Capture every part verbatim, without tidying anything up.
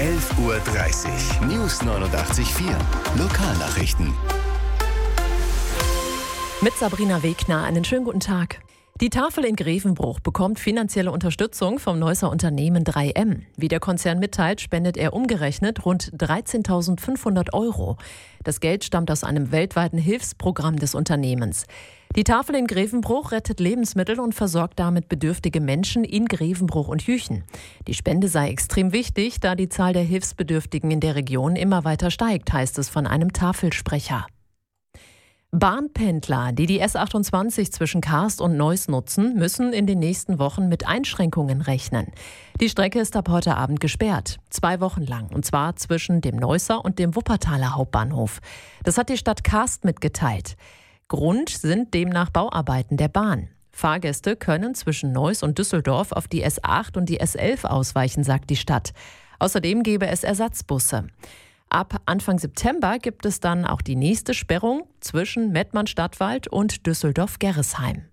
elf Uhr dreißig. News neunundachtzig Komma vier. Lokalnachrichten. Mit Sabrina Wegner, einen schönen guten Tag. Die Tafel in Grevenbruch bekommt finanzielle Unterstützung vom Neusser Unternehmen drei M. Wie der Konzern mitteilt, spendet er umgerechnet rund dreizehntausendfünfhundert Euro. Das Geld stammt aus einem weltweiten Hilfsprogramm des Unternehmens. Die Tafel in Grevenbruch rettet Lebensmittel und versorgt damit bedürftige Menschen in Grevenbruch und Jüchen. Die Spende sei extrem wichtig, da die Zahl der Hilfsbedürftigen in der Region immer weiter steigt, heißt es von einem Tafelsprecher. Bahnpendler, die die S achtundzwanzig zwischen Karst und Neuss nutzen, müssen in den nächsten Wochen mit Einschränkungen rechnen. Die Strecke ist ab heute Abend gesperrt, zwei Wochen lang, und zwar zwischen dem Neusser und dem Wuppertaler Hauptbahnhof. Das hat die Stadt Karst mitgeteilt. Grund sind demnach Bauarbeiten der Bahn. Fahrgäste können zwischen Neuss und Düsseldorf auf die S acht und die S elf ausweichen, sagt die Stadt. Außerdem gäbe es Ersatzbusse. Ab Anfang September gibt es dann auch die nächste Sperrung zwischen Mettmann-Stadtwald und Düsseldorf-Gerresheim.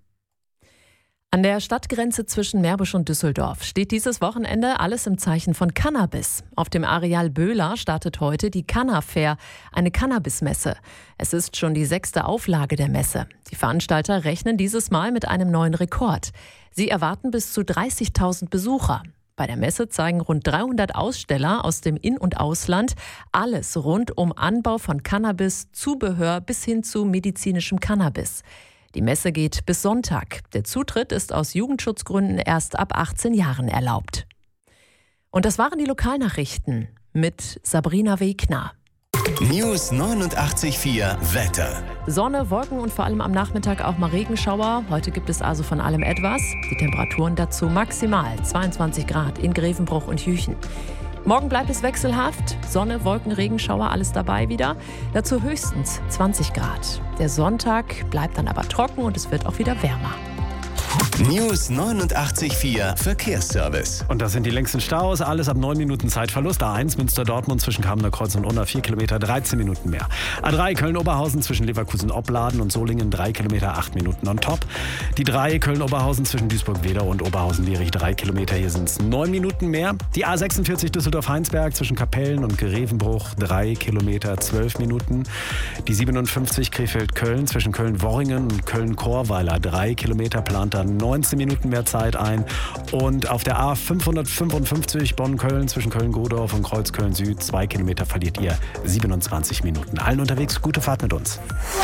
An der Stadtgrenze zwischen Meerbusch und Düsseldorf steht dieses Wochenende alles im Zeichen von Cannabis. Auf dem Areal Böhler startet heute die Canna-Fair, eine Cannabismesse. Es ist schon die sechste Auflage der Messe. Die Veranstalter rechnen dieses Mal mit einem neuen Rekord. Sie erwarten bis zu dreißigtausend Besucher. Bei der Messe zeigen rund dreihundert Aussteller aus dem In- und Ausland alles rund um Anbau von Cannabis, Zubehör bis hin zu medizinischem Cannabis. Die Messe geht bis Sonntag. Der Zutritt ist aus Jugendschutzgründen erst ab achtzehn Jahren erlaubt. Und das waren die Lokalnachrichten mit Sabrina Wegner. News neunundachtzig Komma vier Wetter. Sonne, Wolken und vor allem am Nachmittag auch mal Regenschauer. Heute gibt es also von allem etwas. Die Temperaturen dazu maximal zweiundzwanzig Grad in Grevenbruch und Jüchen. Morgen bleibt es wechselhaft. Sonne, Wolken, Regenschauer, alles dabei wieder. Dazu höchstens zwanzig Grad. Der Sonntag bleibt dann aber trocken und es wird auch wieder wärmer. News neunundachtzig Komma vier Verkehrsservice. Und das sind die längsten Staus. Alles ab neun Minuten Zeitverlust. A eins Münster-Dortmund zwischen Kamener Kreuz und Unna vier Kilometer, dreizehn Minuten mehr. A drei Köln-Oberhausen zwischen Leverkusen-Opladen und Solingen drei Kilometer, acht Minuten on top. Die drei Köln-Oberhausen zwischen Duisburg-Wedau und Oberhausen-Lierich drei Kilometer. Hier sind es neun Minuten mehr. Die A sechsundvierzig Düsseldorf-Heinsberg zwischen Kapellen und Grevenbruch drei Kilometer, zwölf Minuten. Die siebenundfünfzig Krefeld-Köln zwischen Köln-Worringen und Köln-Chorweiler drei Kilometer, plant dann neunzehn Minuten mehr Zeit ein. Und auf der A fünfhundertfünfundfünfzig Bonn-Köln zwischen Köln-Godorf und Kreuz-Köln-Süd zwei Kilometer verliert ihr siebenundzwanzig Minuten. Allen unterwegs gute Fahrt mit uns.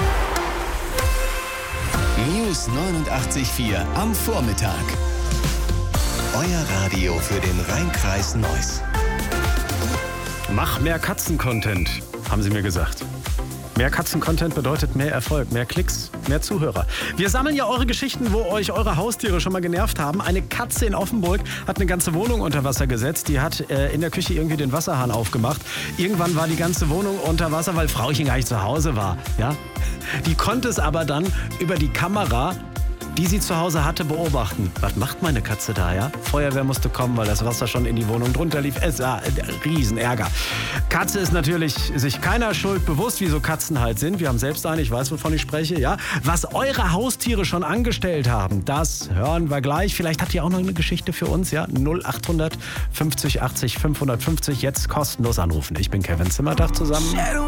News neunundachtzig Komma vier am Vormittag. Euer Radio für den Rheinkreis Neuss. Mach mehr Katzen-Content, haben sie mir gesagt. Mehr Katzen-Content bedeutet mehr Erfolg, mehr Klicks, mehr Zuhörer. Wir sammeln ja eure Geschichten, wo euch eure Haustiere schon mal genervt haben. Eine Katze in Offenburg hat eine ganze Wohnung unter Wasser gesetzt. Die hat äh, in der Küche irgendwie den Wasserhahn aufgemacht. Irgendwann war die ganze Wohnung unter Wasser, weil Frauchen gar nicht zu Hause war. Ja? Die konnte es aber dann über die Kamera, die sie zu Hause hatte, beobachten. Was macht meine Katze da, ja? Feuerwehr musste kommen, weil das Wasser schon in die Wohnung drunter lief. Es war ein Riesenärger. Katze ist natürlich sich keiner Schuld bewusst, wie so Katzen halt sind. Wir haben selbst eine, ich weiß, wovon ich spreche, ja? Was eure Haustiere schon angestellt haben, das hören wir gleich. Vielleicht habt ihr auch noch eine Geschichte für uns, ja? null achthundert fünfzig achtzig fünfhundertfünfzig, jetzt kostenlos anrufen. Ich bin Kevin Zimmerdach zusammen.